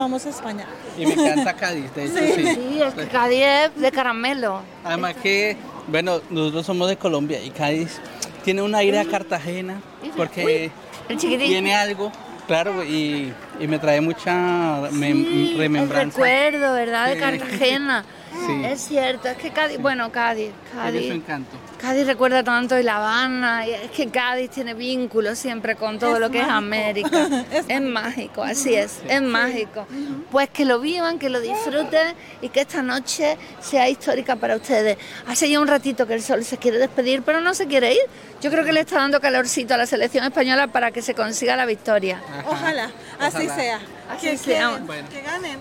Vamos a España. Y me encanta Cádiz, de hecho, sí. Sí, es que Cádiz es de caramelo. Además que, bueno, nosotros somos de Colombia y Cádiz tiene un aire a Cartagena porque El chiquitín. tiene algo, claro, y me trae mucha El remembranza. recuerdo, ¿verdad? De Sí. Cartagena. Sí. Es cierto, es que Cádiz, bueno, Tiene su encanto. Cádiz recuerda tanto y La Habana, y es que Cádiz tiene vínculos siempre con todo lo que es América. Es mágico, así es mágico. Pues que lo vivan, que lo disfruten y que esta noche sea histórica para ustedes. Hace ya un ratito que el sol se quiere despedir, pero no se quiere ir. Yo creo que le está dando calorcito a la selección española para que se consiga la victoria. Ojalá, así sea. Así Que sea. queden, que ganen.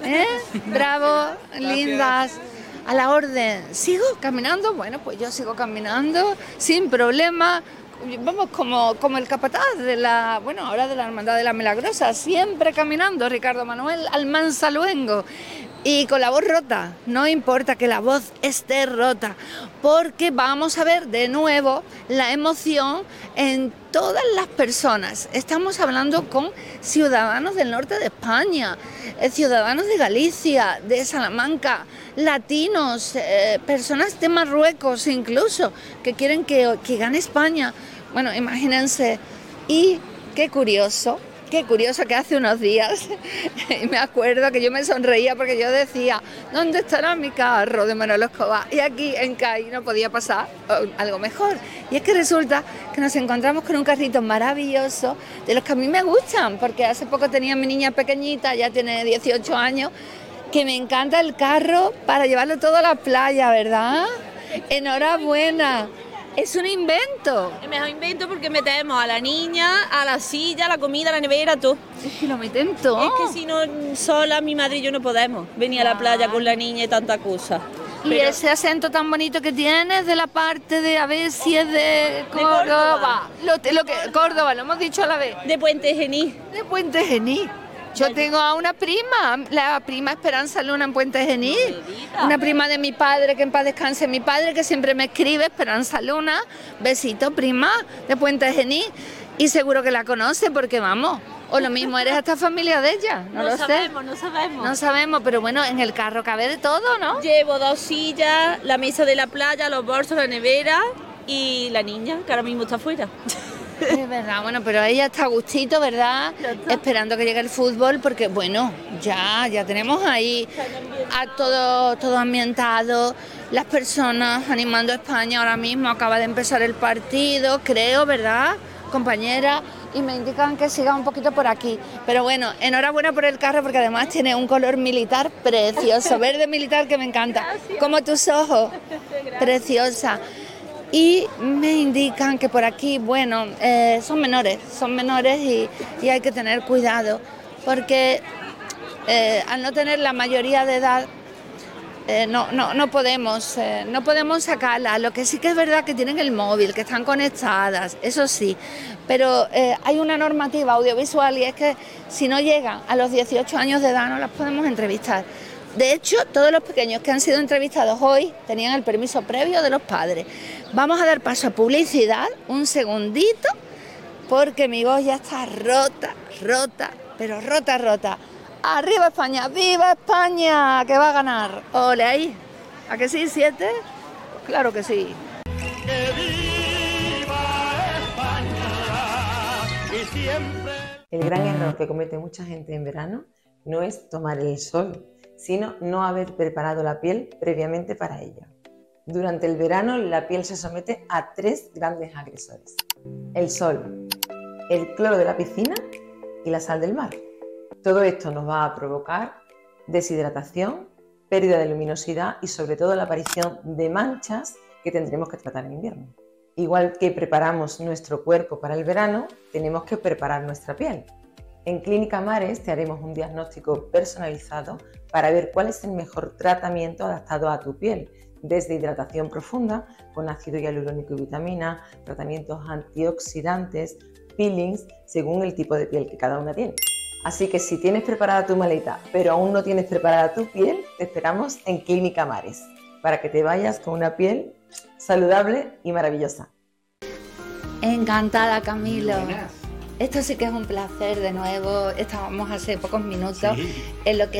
Bravo, lindas. A la orden. ¿Sigo caminando? Bueno, pues yo sigo caminando sin problema. Vamos como el capataz de la, bueno, ahora de la Hermandad de la Milagrosa, siempre caminando, Ricardo Manuel Almanza Luengo. Y con la voz rota, no importa que la voz esté rota, porque vamos a ver de nuevo la emoción en todas las personas. Estamos hablando con ciudadanos del norte de España, ciudadanos de Galicia, de Salamanca, latinos, personas de Marruecos incluso, que quieren que gane España. Bueno, imagínense. Y qué curioso que hace unos días, y me acuerdo que yo me sonreía porque yo decía, ¿dónde estará mi carro de Manolo Escobar? Y aquí en Cádiz no podía pasar algo mejor. Y es que resulta que nos encontramos con un carrito maravilloso, de los que a mí me gustan, porque hace poco tenía a mi niña pequeñita, ya tiene 18 años, que me encanta el carro para llevarlo todo a la playa, ¿verdad? Enhorabuena. Es un invento. El mejor invento porque metemos a la niña, a la silla, a la comida, a la nevera, todo. Es que lo meten todo. Es que si no, sola mi madre y yo no podemos venir a la playa con la niña y tanta cosa. Y ese acento tan bonito que tienes de la parte de, a ver si es de Córdoba. Córdoba, lo hemos dicho a la vez. De Puente Genil. De Puente Genil. Yo tengo a una prima, la prima Esperanza Luna en Puente Genil. Una prima de mi padre, que en paz descanse mi padre, que siempre me escribe, Esperanza Luna. Besito, prima, de Puente Genil. Y seguro que la conoce porque vamos. O lo mismo, eres hasta familia de ella, no lo sé. No sabemos, pero bueno, en el carro cabe de todo, ¿no? Llevo 2 sillas, la mesa de la playa, los bolsos, la nevera y la niña, que ahora mismo está afuera. Es verdad, bueno, pero ella está a gustito, ¿verdad? Esperando que llegue el fútbol, porque bueno, ya tenemos ahí a todo ambientado, las personas animando a España ahora mismo, acaba de empezar el partido, creo, ¿verdad, compañera? Y me indican que siga un poquito por aquí. Pero bueno, enhorabuena por el carro, porque además tiene un color militar precioso, verde militar que me encanta, como tus ojos, preciosa. Y me indican que por aquí, bueno, son menores y hay que tener cuidado, porque al no tener la mayoría de edad, no podemos sacarlas. Lo que sí que es verdad que tienen el móvil, que están conectadas, eso sí, pero hay una normativa audiovisual y es que si no llegan a los 18 años de edad no las podemos entrevistar. De hecho, todos los pequeños que han sido entrevistados hoy tenían el permiso previo de los padres. Vamos a dar paso a publicidad, un segundito, porque mi voz ya está rota, pero rota. ¡Arriba España! ¡Viva España! ¡Que va a ganar! ¡Ole ahí! ¿A que sí, 7? Claro que sí. ¡Que viva España! Y siempre... El gran error que comete mucha gente en verano no es tomar el sol, sino no haber preparado la piel previamente para ello. Durante el verano la piel se somete a 3 grandes agresores: el sol, el cloro de la piscina y la sal del mar. Todo esto nos va a provocar deshidratación, pérdida de luminosidad y sobre todo la aparición de manchas que tendremos que tratar en invierno. Igual que preparamos nuestro cuerpo para el verano, tenemos que preparar nuestra piel. En Clínica Mares te haremos un diagnóstico personalizado para ver cuál es el mejor tratamiento adaptado a tu piel, desde hidratación profunda con ácido hialurónico y vitamina, tratamientos antioxidantes, peelings, según el tipo de piel que cada una tiene. Así que si tienes preparada tu maleta, pero aún no tienes preparada tu piel, te esperamos en Clínica Mares, para que te vayas con una piel saludable y maravillosa. Encantada, Camilo. Esto sí que es un placer de nuevo. Estábamos hace pocos minutos Sí. en lo que